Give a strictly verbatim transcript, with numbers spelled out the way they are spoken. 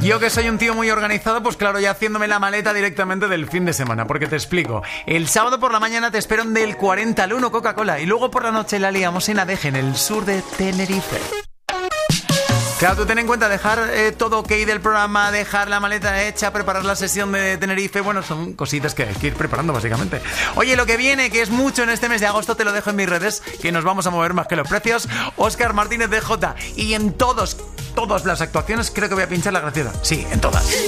Yo que soy un tío muy organizado, pues claro, ya haciéndome la maleta directamente del fin de semana, porque te explico. El sábado por la mañana te espero en del cuarenta al uno Coca-Cola y luego por la noche la liamos en Adeje, en el sur de Tenerife. Claro, tú ten en cuenta dejar eh, todo ok del programa, dejar la maleta hecha, preparar la sesión de Tenerife. Bueno, son cositas que hay que ir preparando básicamente. Oye, lo que viene, que es mucho en este mes de agosto, te lo dejo en mis redes, que nos vamos a mover más que los precios. Óscar Martínez D J. Y en todos, todas las actuaciones creo que voy a pinchar la graciosa. Sí, en todas.